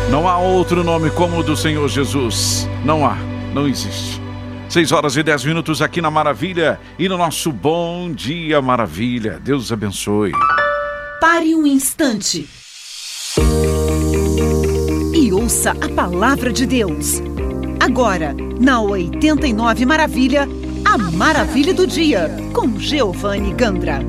Não há outro nome como o do Senhor Jesus. Não há, não existe. 6h10 aqui na Maravilha e no nosso Bom Dia Maravilha. Deus abençoe. Pare um instante e ouça a palavra de Deus. Agora, na 89 Maravilha, a Maravilha do Dia, com Giovanni Gandra.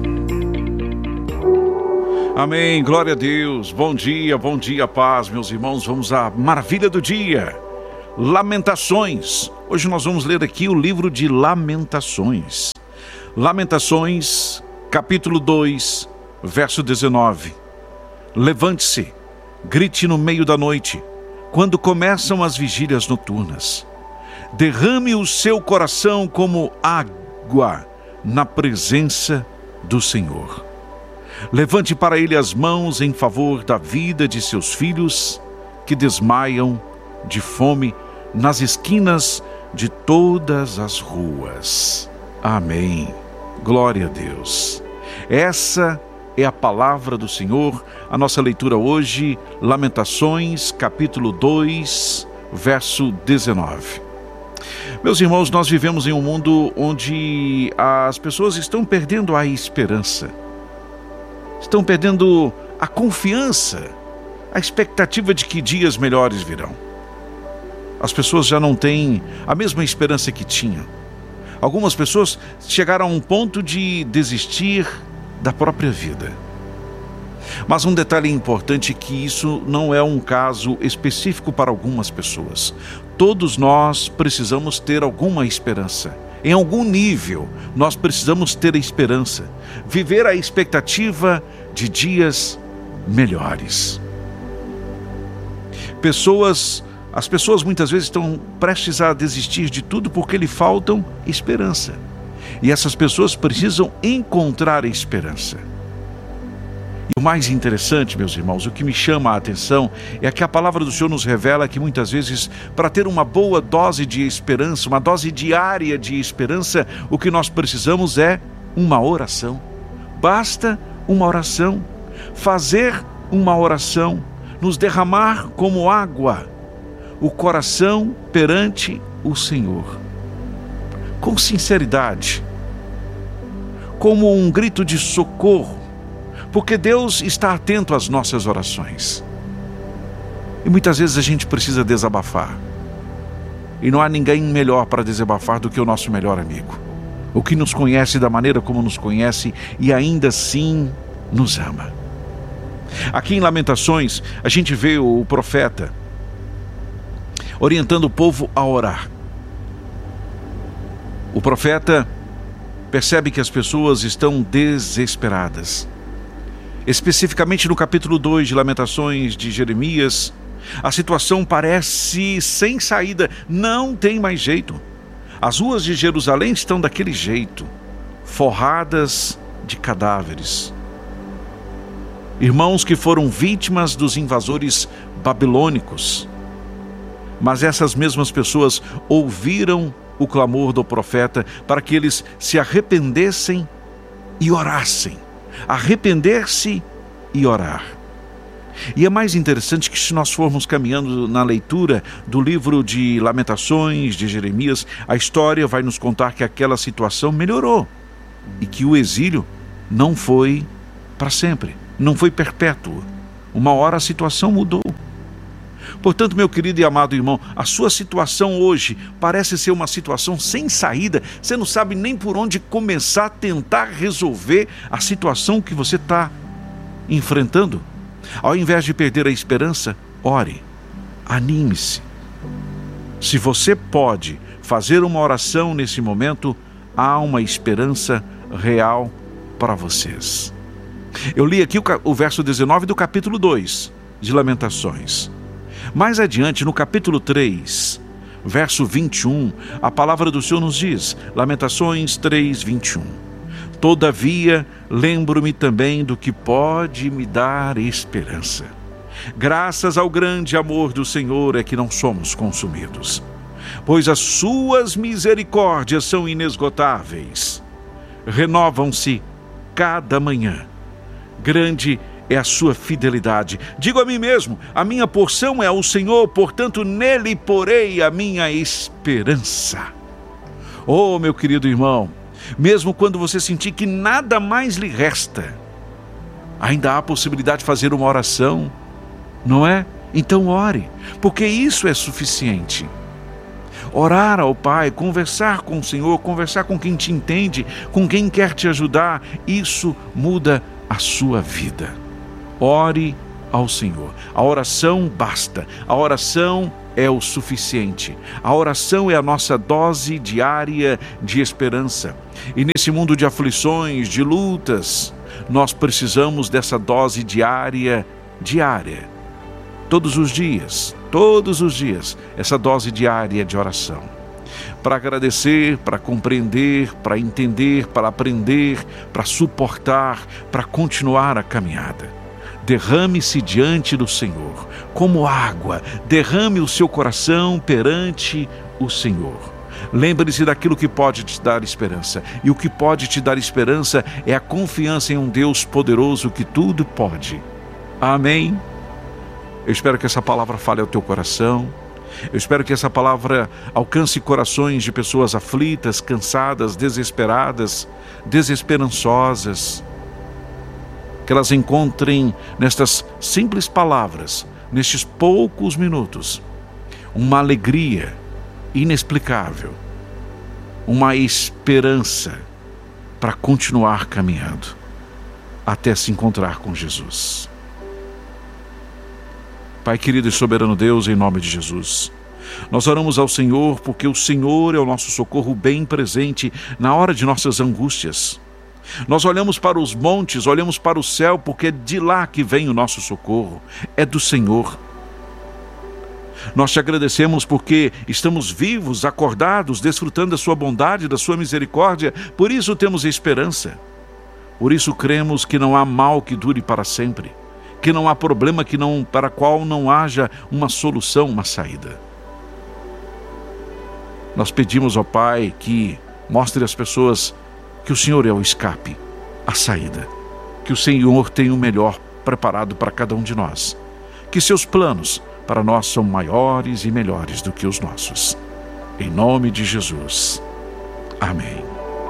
Amém, glória a Deus. Bom dia, paz, meus irmãos. Vamos à Maravilha do Dia. Lamentações. Hoje nós vamos ler aqui o livro de Lamentações. Lamentações, capítulo 2, verso 19. Levante-se, grite no meio da noite, quando começam as vigílias noturnas. Derrame o seu coração como água na presença do Senhor. Levante para ele as mãos em favor da vida de seus filhos que desmaiam de fome nas esquinas de todas as ruas. Amém. Glória a Deus. Essa é a palavra do Senhor. A nossa leitura hoje, Lamentações, capítulo 2, verso 19. Meus irmãos, nós vivemos em um mundo onde as pessoas estão perdendo a esperança. Estão perdendo a confiança, a expectativa de que dias melhores virão. As pessoas já não têm a mesma esperança que tinham. Algumas pessoas chegaram a um ponto de desistir da própria vida. Mas um detalhe importante é que isso não é um caso específico para algumas pessoas. Todos nós precisamos ter alguma esperança. Em algum nível, nós precisamos ter a esperança, viver a expectativa de dias melhores. As pessoas muitas vezes estão prestes a desistir de tudo porque lhe faltam esperança. E essas pessoas precisam encontrar a esperança. E o mais interessante, meus irmãos, o que me chama a atenção é que a palavra do Senhor nos revela que muitas vezes, para ter uma boa dose de esperança, uma dose diária de esperança, o que nós precisamos é uma oração. Basta uma oração, fazer uma oração, nos derramar como água, o coração perante o Senhor, com sinceridade, como um grito de socorro, porque Deus está atento às nossas orações. E muitas vezes a gente precisa desabafar. E não há ninguém melhor para desabafar do que o nosso melhor amigo. O que nos conhece da maneira como nos conhece e ainda assim nos ama. Aqui em Lamentações, a gente vê o profeta orientando o povo a orar. O profeta percebe que as pessoas estão desesperadas. Especificamente no capítulo 2 de Lamentações de Jeremias, a situação parece sem saída, não tem mais jeito. As ruas de Jerusalém estão daquele jeito, forradas de cadáveres. Irmãos que foram vítimas dos invasores babilônicos. Mas essas mesmas pessoas ouviram o clamor do profeta para que eles se arrependessem e orassem. Arrepender-se e orar. E é mais interessante que se nós formos caminhando na leitura do livro de Lamentações, de Jeremias, a história vai nos contar que aquela situação melhorou e que o exílio não foi para sempre, não foi perpétuo. Uma hora a situação mudou. Portanto, meu querido e amado irmão, a sua situação hoje parece ser uma situação sem saída. Você não sabe nem por onde começar a tentar resolver a situação que você está enfrentando. Ao invés de perder a esperança, ore, anime-se. Se você pode fazer uma oração nesse momento, há uma esperança real para vocês. Eu li aqui o verso 19 do capítulo 2 de Lamentações. Mais adiante, no capítulo 3, verso 21, a palavra do Senhor nos diz, Lamentações 3, 21. Todavia, lembro-me também do que pode me dar esperança. Graças ao grande amor do Senhor é que não somos consumidos, pois as suas misericórdias são inesgotáveis. Renovam-se cada manhã. Grande é a sua fidelidade. Digo a mim mesmo, a minha porção é o Senhor, portanto nele porei a minha esperança. Oh, meu querido irmão, mesmo quando você sentir que nada mais lhe resta, ainda há a possibilidade de fazer uma oração, não é? Então ore, porque isso é suficiente. Orar ao Pai, conversar com o Senhor, conversar com quem te entende, com quem quer te ajudar, isso muda a sua vida. Ore ao Senhor. A oração basta. A oração é o suficiente. A oração é a nossa dose diária de esperança. E nesse mundo de aflições, de lutas, nós precisamos dessa dose diária. Todos os dias, essa dose diária de oração. Para agradecer, para compreender, para entender, para aprender, para suportar, para continuar a caminhada. Derrame-se diante do Senhor, como água, derrame o seu coração perante o Senhor. Lembre-se daquilo que pode te dar esperança. E o que pode te dar esperança é a confiança em um Deus poderoso que tudo pode. Amém? Eu espero que essa palavra fale ao teu coração. Eu espero que essa palavra alcance corações de pessoas aflitas, cansadas, desesperadas, desesperançosas. Que elas encontrem nestas simples palavras, nestes poucos minutos, uma alegria inexplicável, uma esperança para continuar caminhando até se encontrar com Jesus. Pai querido e soberano Deus, em nome de Jesus, nós oramos ao Senhor porque o Senhor é o nosso socorro bem presente na hora de nossas angústias. Nós olhamos para os montes, olhamos para o céu, porque é de lá que vem o nosso socorro, é do Senhor. Nós te agradecemos porque estamos vivos, acordados, desfrutando da sua bondade, da sua misericórdia, por isso temos esperança. Por isso cremos que não há mal que dure para sempre, que não há problema para qual não haja uma solução, uma saída. Nós pedimos ao Pai que mostre às pessoas que o Senhor é o escape, a saída, que o Senhor tem o melhor preparado para cada um de nós, que seus planos para nós são maiores e melhores do que os nossos. Em nome de Jesus. Amém.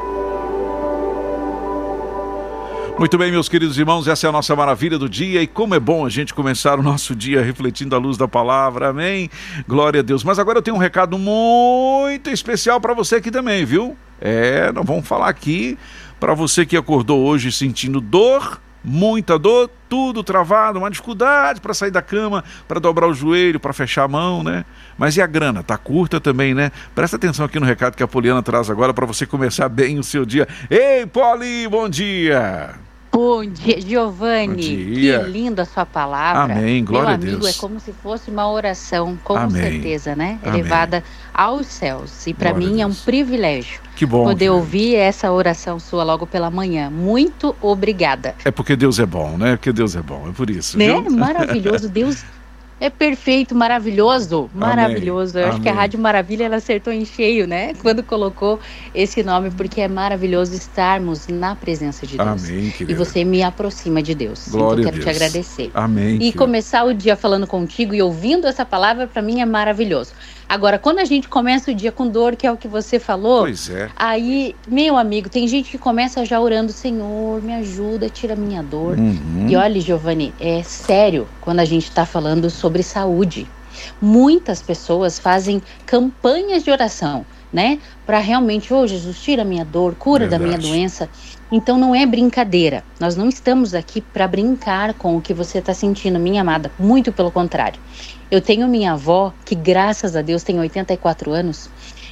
Muito bem, meus queridos irmãos, essa é a nossa maravilha do dia, e como é bom a gente começar o nosso dia refletindo a luz da palavra, amém? Glória a Deus. Mas agora eu tenho um recado muito especial para você aqui também, viu? Nós vamos falar aqui para você que acordou hoje sentindo dor, muita dor, tudo travado, uma dificuldade para sair da cama, para dobrar o joelho, para fechar a mão, né? Mas e a grana? Tá curta também, né? Presta atenção aqui no recado que a Poliana traz agora para você começar bem o seu dia. Ei, Poli, bom dia! Bom dia, Giovanni. Bom dia. Que linda a sua palavra. Amém, glória a Deus. Meu amigo, é como se fosse uma oração, com Amém. certeza, né? Amém. Elevada aos céus. E para mim é um privilégio que bom, poder ouvir essa oração sua logo pela manhã. Muito obrigada. É porque Deus é bom, né? Porque Deus é bom, é por isso. Né? Viu? Maravilhoso, Deus é perfeito, maravilhoso, maravilhoso. Eu acho que a Rádio Maravilha, ela acertou em cheio, né? Quando colocou esse nome, porque é maravilhoso estarmos na presença de Deus. Amém, querida. E você me aproxima de Deus. Glória então eu quero a te Deus. agradecer. Amém. E querida. começar o dia falando contigo e ouvindo essa palavra, para mim é maravilhoso. Agora, quando a gente começa o dia com dor, que é o que você falou, Pois é. aí, meu amigo, tem gente que começa já orando: Senhor, me ajuda, tira a minha dor. E olha, Giovanni, é sério quando a gente está falando sobre saúde. Muitas pessoas fazem campanhas de oração, né? Para realmente, Jesus, tira a minha dor, cura da minha doença. Então não é brincadeira. Nós não estamos aqui para brincar com o que você está sentindo, minha amada. Muito pelo contrário. Eu tenho minha avó, que graças a Deus tem 84 anos,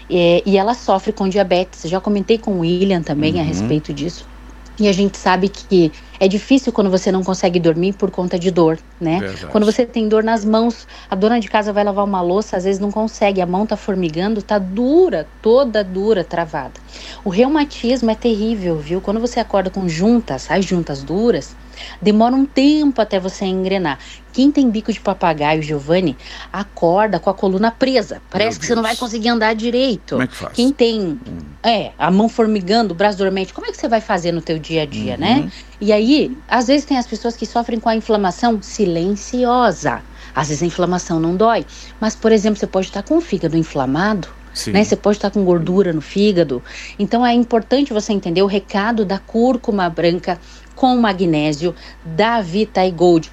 e ela sofre com diabetes. Já comentei com o William também a respeito disso. E a gente sabe que é difícil quando você não consegue dormir por conta de dor, né? Verdade. Quando você tem dor nas mãos, a dona de casa vai lavar uma louça, às vezes não consegue, a mão tá formigando, tá dura, toda dura, travada. O reumatismo é terrível, viu? Quando você acorda com juntas, as juntas duras, Demora um tempo até você engrenar. Quem tem bico de papagaio, Giovanni, acorda com a coluna presa. Parece que você não vai conseguir andar direito. Como é que faz? Quem tem a mão formigando, o braço dormente, como é que você vai fazer no teu dia a dia, né? E aí, às vezes tem as pessoas que sofrem com a inflamação silenciosa. Às vezes a inflamação não dói. Mas, por exemplo, você pode estar com o fígado inflamado. Né? Você pode estar com gordura no fígado. Então é importante você entender o recado da cúrcuma branca com magnésio da Vita Gold.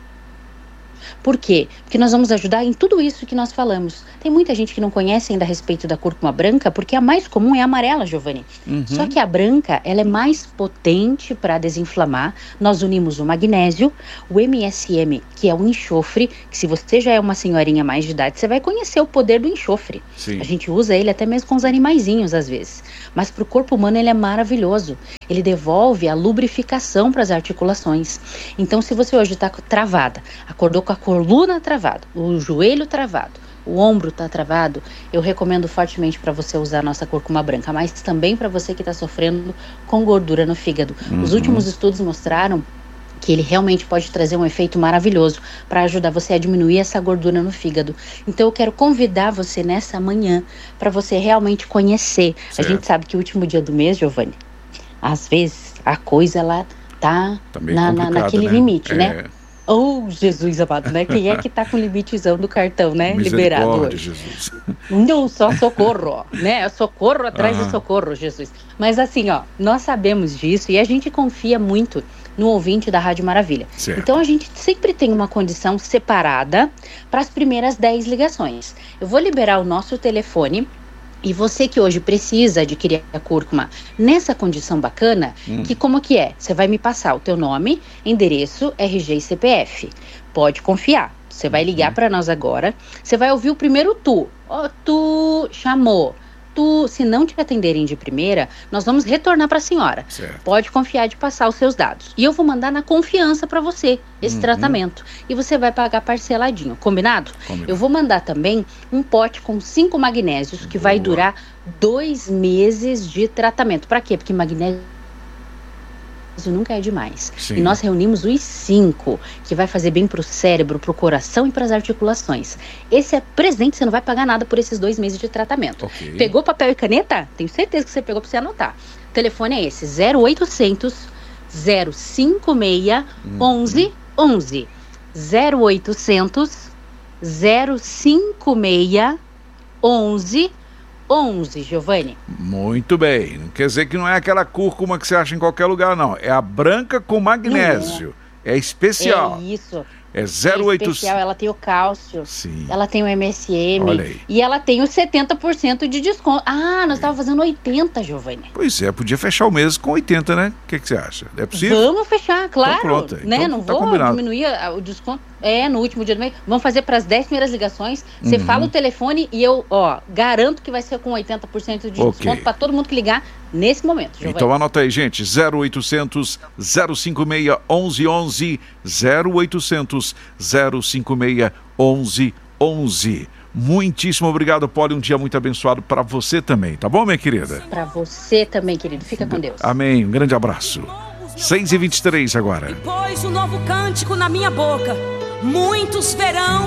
Por quê? Porque nós vamos ajudar em tudo isso que nós falamos. Tem muita gente que não conhece ainda a respeito da cúrcuma branca, porque a mais comum é a amarela, Giovanni. Só que a branca, ela é mais potente para desinflamar. Nós unimos o magnésio, o MSM, que é o enxofre, que se você já é uma senhorinha mais de idade, você vai conhecer o poder do enxofre. Sim. A gente usa ele até mesmo com os animaizinhos, às vezes. Mas para o corpo humano ele é maravilhoso. Ele devolve a lubrificação para as articulações. Então, se você hoje está travada, acordou com a coluna travada, o joelho travado, o ombro está travado, eu recomendo fortemente para você usar a nossa cúrcuma branca, mas também para você que está sofrendo com gordura no fígado. Os últimos estudos mostraram que ele realmente pode trazer um efeito maravilhoso para ajudar você a diminuir essa gordura no fígado. Então eu quero convidar você nessa manhã para você realmente conhecer. Certo. A gente sabe que o último dia do mês, Giovanni, às vezes a coisa ela tá naquele limite, né? Oh, Jesus amado, né? Quem é que tá com o limitezão do cartão, né? Liberado hoje. Jesus. Não, só socorro, ó, né? Socorro atrás de socorro, Jesus. Mas assim, ó, nós sabemos disso e a gente confia muito no ouvinte da Rádio Maravilha. Certo. Então a gente sempre tem uma condição separada para as primeiras 10 ligações. Eu vou liberar o nosso telefone. E você que hoje precisa adquirir a cúrcuma nessa condição bacana, que como que é? Você vai me passar o teu nome, endereço, RG e CPF. Pode confiar. Você vai ligar para nós agora. Você vai ouvir o primeiro tu. Ó, tu chamou. Tu, se não te atenderem de primeira, nós vamos retornar para a senhora. Certo. Pode confiar de passar os seus dados. E eu vou mandar na confiança para você esse tratamento. E você vai pagar parceladinho. Combinado? Eu vou mandar também um pote com 5 magnésios que vai durar 2 meses de tratamento. Para quê? Porque magnésio nunca é demais. Sim. E nós reunimos os 5, que vai fazer bem para o cérebro, para o coração e para as articulações. Esse é presente, você não vai pagar nada por esses 2 meses de tratamento. Okay. Pegou papel e caneta? Tenho certeza que você pegou para você anotar. O telefone é esse, 0800 056 1111. 0800 056 1111, Giovanni. Muito bem. Não quer dizer que não é aquela cúrcuma que você acha em qualquer lugar, não. É a branca com magnésio. É especial. É isso. É 0800. É especial, ela tem o cálcio. Sim. Ela tem o MSM. Olha aí. E ela tem os 70% de desconto. Ah, nós estávamos fazendo 80, Giovanni. Pois é, podia fechar o mês com 80, né? O que você acha? É possível? Vamos fechar, claro. Então pronto. Né? Então, não tá vou combinado. diminuir o desconto. No último dia do mês. Vamos fazer para as 10 primeiras ligações. Você fala o telefone e eu, garanto que vai ser com 80% de desconto para todo mundo que ligar nesse momento, Giovanni. Então anota aí, gente, 0800 056 1111, 0800 056 1111. Muitíssimo obrigado, Poli, um dia muito abençoado para você também, tá bom, minha querida? Para você também, querido, fica com Deus. Amém, um grande abraço. 6h23 agora. E pôs um novo cântico na minha boca, muitos verão